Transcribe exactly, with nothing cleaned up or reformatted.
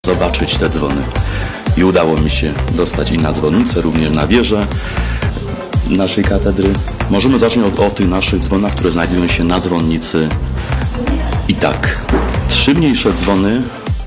zobaczyć te dzwony. I udało mi się dostać i na dzwonnicę, również na wieżę naszej katedry. Możemy zacząć od, o tych naszych dzwonach, które znajdują się na dzwonnicy. I tak, trzy mniejsze dzwony